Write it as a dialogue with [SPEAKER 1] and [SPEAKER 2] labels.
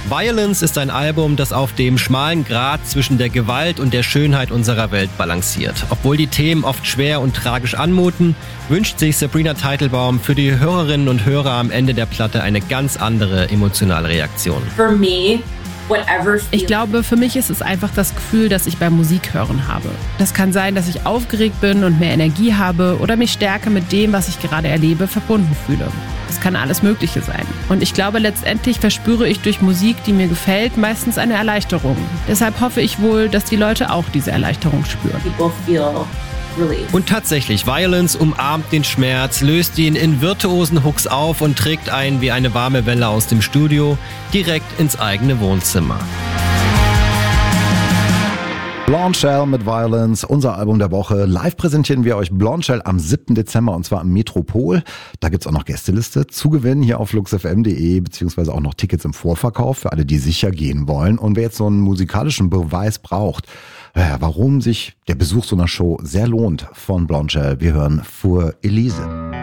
[SPEAKER 1] Violence ist ein Album, das auf dem schmalen Grat zwischen der Gewalt und der Schönheit unserer Welt balanciert. Obwohl die Themen oft schwer und tragisch anmuten, wünscht sich Sabrina Teitelbaum für die Hörerinnen und Hörer am Ende der Platte eine ganz andere emotionale Reaktion.
[SPEAKER 2] Ich glaube, für mich ist es einfach das Gefühl, das ich beim Musikhören habe. Das kann sein, dass ich aufgeregt bin und mehr Energie habe oder mich stärker mit dem, was ich gerade erlebe, verbunden fühle. Es kann alles Mögliche sein. Und ich glaube, letztendlich verspüre ich durch Musik, die mir gefällt, meistens eine Erleichterung. Deshalb hoffe ich wohl, dass die Leute auch diese Erleichterung spüren.
[SPEAKER 1] Und tatsächlich, Violence umarmt den Schmerz, löst ihn in virtuosen Hooks auf und trägt einen wie eine warme Welle aus dem Studio direkt ins eigene Wohnzimmer.
[SPEAKER 3] Blondshell mit Violence, unser Album der Woche. Live präsentieren wir euch Blondshell am 7. Dezember und zwar im Metropol. Da gibt's auch noch Gästeliste zu gewinnen hier auf fluxfm.de beziehungsweise auch noch Tickets im Vorverkauf für alle, die sicher gehen wollen. Und wer jetzt so einen musikalischen Beweis braucht, warum sich der Besuch so einer Show sehr lohnt von Blondshell, wir hören Für Elise.